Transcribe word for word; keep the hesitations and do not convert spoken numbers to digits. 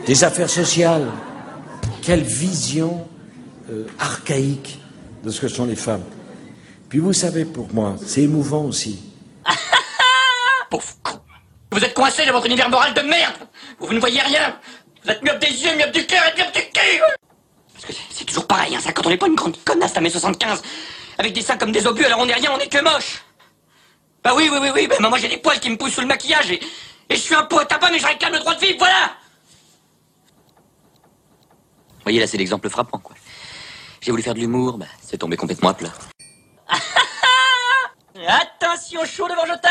des affaires sociales. Quelle vision euh, archaïque de ce que sont les femmes. Puis vous savez, pour moi, c'est émouvant aussi. Pauvre con. Vous êtes coincé dans votre univers moral de merde. Vous ne voyez rien. Vous êtes myope des yeux, myope du cœur et myope du cul. Parce que c'est toujours pareil, hein, ça, quand on n'est pas une grande connasse à mes soixante-quinze, avec des seins comme des obus, alors on n'est rien, on n'est que moche. Bah oui, oui, oui, oui, bah moi j'ai des poils qui me poussent sous le maquillage et, et je suis un pot à tabac, mais je réclame le droit de vivre, voilà. Vous voyez, là, c'est l'exemple frappant, quoi. J'ai voulu faire de l'humour, bah, c'est tombé complètement à plat. Attention, chaud devant Jota.